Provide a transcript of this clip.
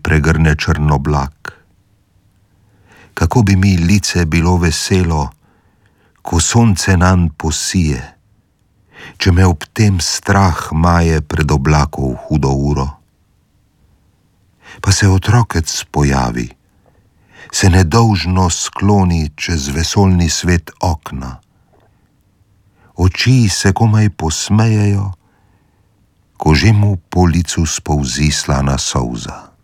pregrne črnoblak. Kako bi mi lice bilo veselo, ko sonce nanj posije, če me ob tem strah maje pred oblakov hudo uro. Pa se otrokec pojavi, se nedolžno skloni čez vesoljni svet okna. Oči se komaj posmejejo, ko že mu po licu spolzi slana solza.